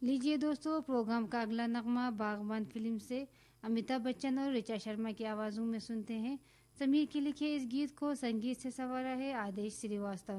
लीजिए दोस्तों, प्रोग्राम का अगला नगमा बागबान फिल्म से अमिताभ बच्चन और ऋचा शर्मा की आवाज़ों में सुनते हैं। समीर के लिखे इस गीत को संगीत से संवारा है आदेश श्रीवास्तव